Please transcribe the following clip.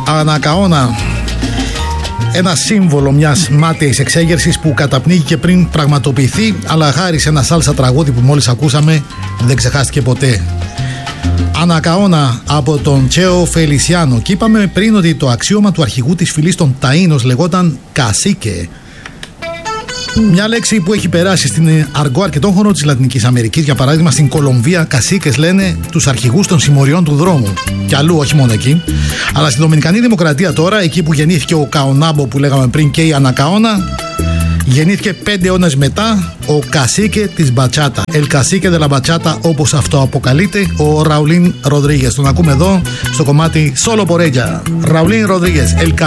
Ανακαώνα. Ένα σύμβολο μιας μάταιης εξέγερσης που καταπνίγηκε πριν πραγματοποιηθεί, αλλά χάρη σε ένα σάλσα τραγούδι που μόλις ακούσαμε δεν ξεχάστηκε ποτέ. Ανακαώνα από τον Τσέο Φελισιάνο. Και είπαμε πριν ότι το αξίωμα του αρχηγού της φυλής των Ταΐνος λεγόταν Κασίκε. Μια λέξη που έχει περάσει στην αργό αρκετών χωρών της Λατινικής Αμερικής. Για παράδειγμα, στην Κολομβία, κασίκες λένε τους αρχηγούς των συμμοριών του δρόμου. Και αλλού, όχι μόνο εκεί. Αλλά στη Δομινικανή Δημοκρατία τώρα, εκεί που γεννήθηκε ο Καονάμπο που λέγαμε πριν και η Ανακαώνα, γεννήθηκε 5 αιώνες μετά ο κασίκε της μπατσάτα. El cacique de la bachata, όπως αυτό αποκαλείται ο Ραουλίν Ροδρίγες. Τον ακούμε εδώ στο κομμάτι Solo por ella. Ραουλίν Ροδρίγες, El